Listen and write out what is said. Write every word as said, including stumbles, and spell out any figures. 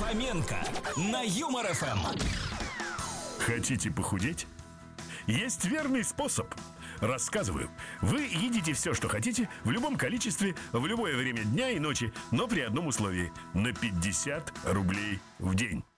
Фоменко на Юмор эф эм. Хотите похудеть? Есть верный способ. Рассказываю. Вы едите все, что хотите, в любом количестве, в любое время дня и ночи, но при одном условии: на пятьдесят рублей в день.